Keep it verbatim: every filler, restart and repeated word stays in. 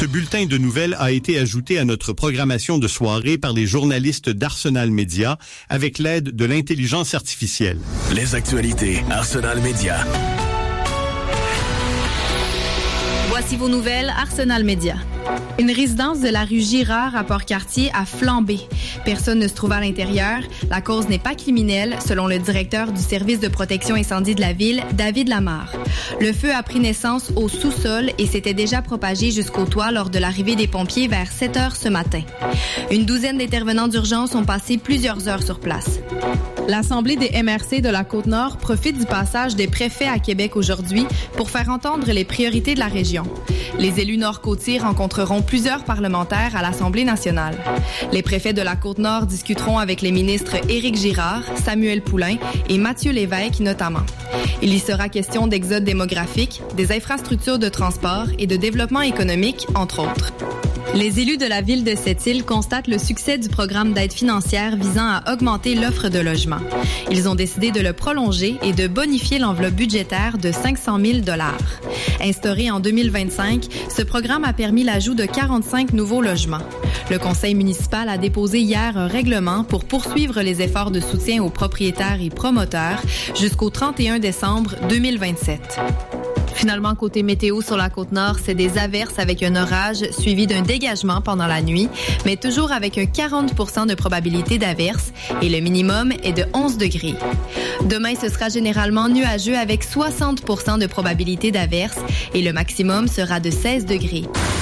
Ce bulletin de nouvelles a été ajouté à notre programmation de soirée par les journalistes d'Arsenal Média avec l'aide de l'intelligence artificielle. Les actualités Arsenal Média. Voici vos nouvelles Arsenal Média. Une résidence de la rue Girard à Port-Cartier a flambé. Personne ne se trouve à l'intérieur. La cause n'est pas criminelle, selon le directeur du service de protection incendie de la ville, David Lamarre. Le feu a pris naissance au sous-sol et s'était déjà propagé jusqu'au toit lors de l'arrivée des pompiers vers sept heures ce matin. Une douzaine d'intervenants d'urgence ont passé plusieurs heures sur place. L'Assemblée des M R C de la Côte-Nord profite du passage des préfets à Québec aujourd'hui pour faire entendre les priorités de la région. Les élus nord-côtiers rencontreront plusieurs parlementaires à l'Assemblée nationale. Les préfets de la Côte-Nord discuteront avec les ministres Éric Girard, Samuel Poulin et Mathieu Lévesque notamment. Il y sera question d'exode démographique, des infrastructures de transport et de développement économique, entre autres. Les élus de la ville de Sept-Îles constatent le succès du programme d'aide financière visant à augmenter l'offre de logements. Ils ont décidé de le prolonger et de bonifier l'enveloppe budgétaire de cinq cent mille dollars. Instauré en deux mille vingt-cinq, ce programme a permis l'ajout de quarante-cinq nouveaux logements. Le conseil municipal a déposé hier un règlement pour poursuivre les efforts de soutien aux propriétaires et promoteurs jusqu'au trente et un décembre deux mille vingt-sept. Finalement, côté météo sur la Côte-Nord, c'est des averses avec un orage suivi d'un dégagement pendant la nuit, mais toujours avec un quarante pour cent de probabilité d'averse et le minimum est de onze degrés. Demain, ce sera généralement nuageux avec soixante pour cent de probabilité d'averse et le maximum sera de seize degrés.